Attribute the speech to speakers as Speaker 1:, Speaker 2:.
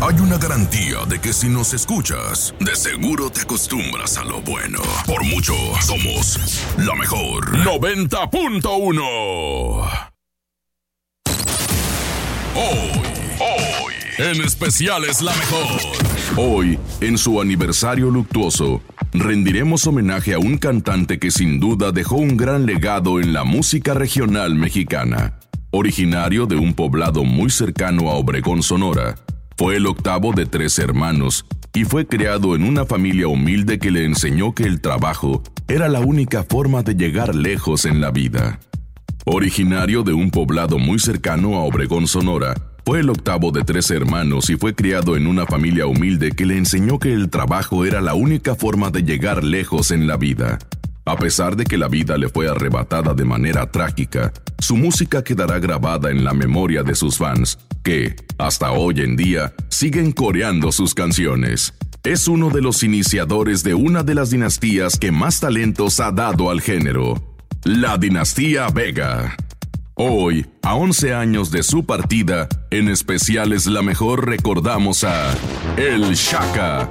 Speaker 1: Hay una garantía de que si nos escuchas, de seguro te acostumbras a lo bueno. Por mucho, somos la mejor. 90.1. Hoy, en especial es la mejor. Hoy, en su aniversario luctuoso, rendiremos homenaje a un cantante que sin duda dejó un gran legado en la música regional mexicana. Originario de un poblado muy cercano a Obregón, Sonora, fue el octavo de 3 hermanos y fue criado en una familia humilde que le enseñó que el trabajo era la única forma de llegar lejos en la vida. Originario de un poblado muy cercano a Obregón, Sonora, fue el octavo de 3 hermanos y fue criado en una familia humilde que le enseñó que el trabajo era la única forma de llegar lejos en la vida. A pesar de que la vida le fue arrebatada de manera trágica, su música quedará grabada en la memoria de sus fans, que, hasta hoy en día, siguen coreando sus canciones. Es uno de los iniciadores de una de las dinastías que más talentos ha dado al género, la dinastía Vega. Hoy, a 11 años de su partida, en especial es la mejor recordamos a El Shaka,